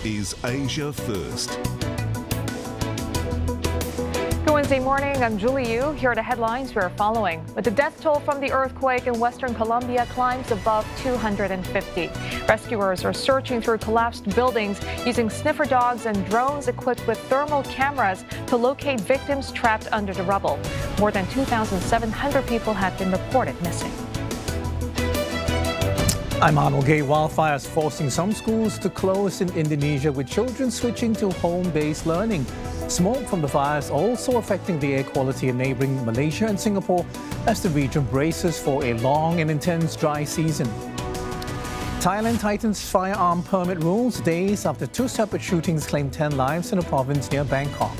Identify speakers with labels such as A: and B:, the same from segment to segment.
A: is Asia First.
B: Good Wednesday morning, I'm Julie Yu. Here are the headlines we're following. With the death toll from the earthquake in Western Colombia climbs above 250. Rescuers are searching through collapsed buildings using sniffer dogs and drones equipped with thermal cameras to locate victims trapped under the rubble. More than 2,700 people have been reported missing.
C: I'm Arnold Gay. Wildfires forcing some schools to close in Indonesia, with children switching to home-based learning. Smoke from the fires also affecting the air quality in neighboring Malaysia and Singapore as the region braces for a long and intense dry season. Thailand tightens firearm permit rules days after two separate shootings claimed 10 lives in a province near Bangkok.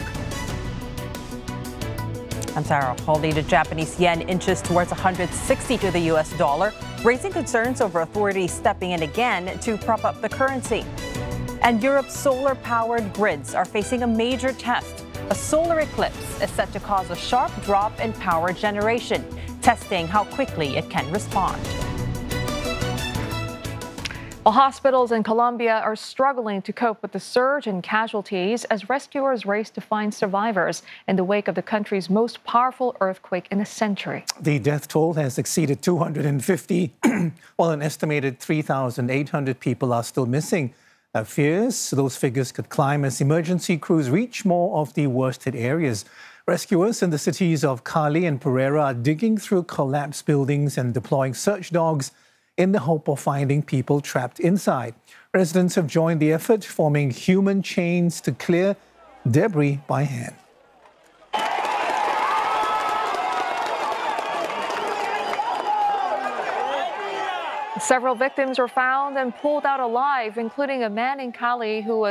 D: I'm Sarah Hawley. The Japanese yen inches towards 160 to the U.S. dollar, raising concerns over authorities stepping in again to prop up the currency. And Europe's solar-powered grids are facing a major test. A solar eclipse is set to cause a sharp drop in power generation, testing how quickly it can respond.
B: Well, hospitals in Colombia are struggling to cope with the surge in casualties as rescuers race to find survivors in the wake of the country's most powerful earthquake in a century.
C: The death toll has exceeded 250, while an estimated 3,800 people are still missing. Fears those figures could climb as emergency crews reach more of the worst-hit areas. Rescuers in the cities of Cali and Pereira are digging through collapsed buildings and deploying search dogs in the hope of finding people trapped inside. Residents have joined the effort, forming human chains to clear debris by hand.
B: Several victims were found and pulled out alive, including a man in Cali who was